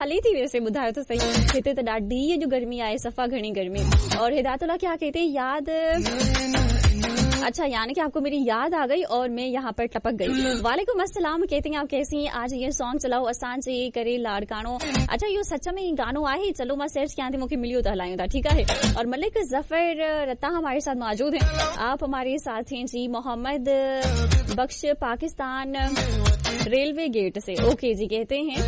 खाली थी वैसे बुधायो तो सही कहते तो ॾाढी ये जो गर्मी आए सफा घनी गर्मी। और हिदायतुल्लाह क्या कहते हैं, याद अच्छा यानी कि आपको मेरी याद आ गई और मैं यहाँ पर टपक गई। वालेकुम अस्सलाम, कहते हैं आप कैसी हैं। आज ये सॉन्ग चलाओ असान से करे लाड़कानो। अच्छा यो सच में गानो आहे, चलो मैं सर्च किया थी मुझे मिलियो तो हलायूं था, ठीक है। और मलिक जफर रत्ता हमारे साथ मौजूद हैं, आप हमारे साथ हैं जी। मोहम्मद बख्श पाकिस्तान रेलवे गेट से, ओके जी कहते हैं।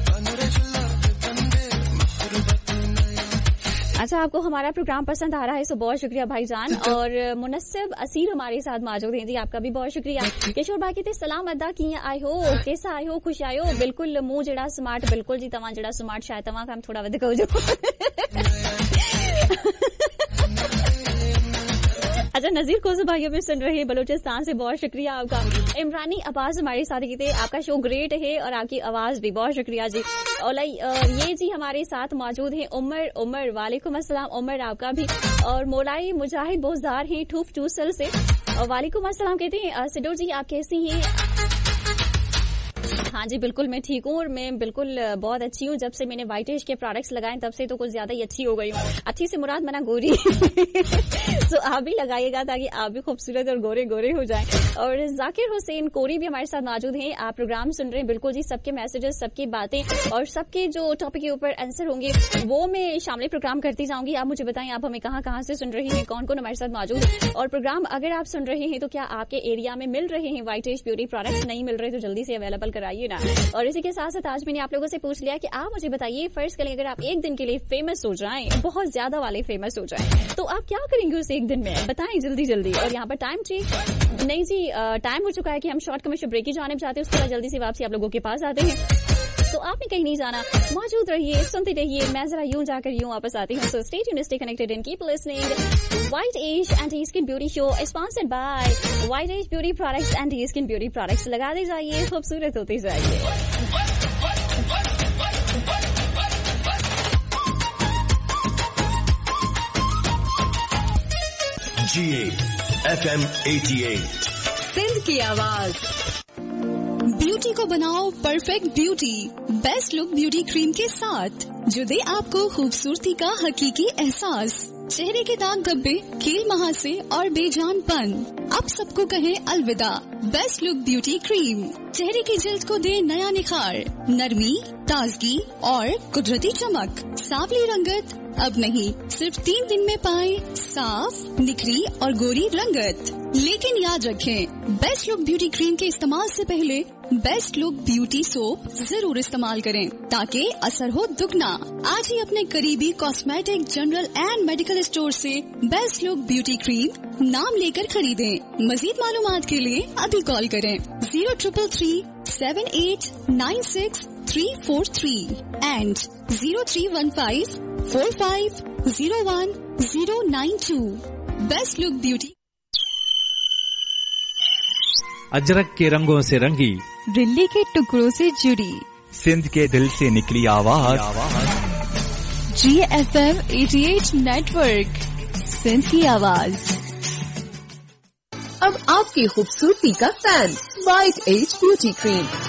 अच्छा आपको हमारा प्रोग्राम पसंद आ रहा है, सो बहुत शुक्रिया भाईजान। और मुनस्सिब असीर हमारे साथ मौजूद हैं जी, आपका भी बहुत शुक्रिया। किशोर भाई कहते सलाम अदा किए आए हो, कैसा आए हो, खुश आए हो। बिल्कुल मुंह जड़ा स्मार्ट, बिल्कुल जी तव्हां जड़ा स्मार्ट, शायद तव्हां खां थोड़ा वधीक हुजो। अच्छा नजीर कोसो भाइयों में सुन रहे हैं बलूचिस्तान से, बहुत शुक्रिया आपका। इमरानी आवाज हमारे साथ कहते आपका शो ग्रेट है और आपकी आवाज भी, बहुत शुक्रिया जी। और ये जी हमारे साथ मौजूद है उमर वालेकुम अस्सलाम उमर आपका भी। और मौलाई मुजाहिद बोजदार हैं ठूफ चूसल से, और वालेकुम अस्सलाम कहते हैं। सिडोर जी आप कैसी हैं। हाँ जी बिल्कुल मैं ठीक हूँ और मैं बिल्कुल बहुत अच्छी हूँ। जब से मैंने वाइटेज के प्रोडक्ट्स लगाए तब से तो कुछ ज्यादा ही अच्छी हो गई हूँ। अच्छी से मुराद मना गोरी। तो आप भी लगाइएगा ताकि आप भी खूबसूरत और गोरे गोरे हो जाएं। और जाकिर हुसैन कोरी भी हमारे साथ मौजूद हैं। आप प्रोग्राम सुन रहे हैं, बिल्कुल जी सबके मैसेजेस, सबकी बातें और सबके जो टॉपिक के ऊपर आंसर होंगे वो मैं शामिल प्रोग्राम करती जाऊंगी। आप मुझे बताएं आप हमें कहाँ से सुन रहे हैं, कौन कौन हमारे साथ मौजूद है। और प्रोग्राम अगर आप सुन रहे हैं तो क्या आपके एरिया में मिल रहे हैं वाइटेज ब्यूटी प्रोडक्ट्स, नहीं मिल रहे तो जल्दी से अवेलेबल कराइए ना। और इसी के साथ साथ आज मैंने आप लोगों से पूछ लिया कि आप मुझे बताइए फर्ज करें अगर आप एक दिन के लिए फेमस हो जाएं, बहुत ज्यादा वाले फेमस हो जाएं, तो आप क्या करेंगे उस एक दिन में, बताएं जल्दी जल्दी। और यहाँ पर टाइम चेक नहीं जी, टाइम हो चुका है कि हम शॉर्ट कमर्शियल ब्रेक की जाने चाहते हैं, उसके बाद जल्दी से वापसी आप लोगों के पास आते हैं। तो आपने कहीं नहीं जाना, मौजूद रहिए, सुनते रहिए। मैं जरा यूं जाकर यूं वापस आती हूँ। So stay tuned, stay connected and keep listening. White Age anti skin beauty show sponsored by White Age beauty products, anti skin beauty products. लगाते जाइए, खूबसूरत होते जाइए। FM 88 सिंध की आवाज। ब्यूटी को बनाओ perfect beauty best look beauty cream के साथ, जो दे आपको खूबसूरती का हकीकी एहसास। चेहरे के दाग धब्बे, कील महासे और बेजानपन, अब सबको कहे अलविदा। बेस्ट लुक ब्यूटी क्रीम चेहरे की जल्द को दे नया निखार, नरमी, ताजगी और कुदरती चमक। सांवली रंगत अब नहीं, सिर्फ 3 दिन में पाए साफ, निखरी और गोरी रंगत। लेकिन याद रखें, बेस्ट लुक ब्यूटी क्रीम के इस्तेमाल से पहले बेस्ट लुक ब्यूटी सोप जरूर इस्तेमाल करें ताकि असर हो दुगना। आज ही अपने करीबी cosmetic, general and medical store से बेस्ट लुक ब्यूटी क्रीम नाम लेकर खरीदें। मजीद मालूमात के लिए अभी कॉल करें 0333 7896 343 and 0315 4501 092। Best look beauty. Ajrak के रंगों से रंगी, दिल्ली के टुकड़ों से जुड़ी, सिंध के दिल से निकली आवाज। GFM 88 नेटवर्क, सिंध की आवाज। अब आपकी खूबसूरती का fan, white as beauty cream.